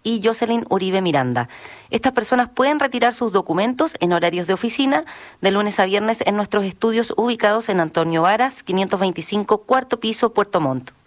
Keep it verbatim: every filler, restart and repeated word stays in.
y Jocelyn Uribe Miranda. Estas personas pueden retirar sus documentos en horarios de oficina de lunes a viernes en nuestros estudios ubicados en Antonio Varas, quinientos veinticinco, cuarto piso, Puerto Montt.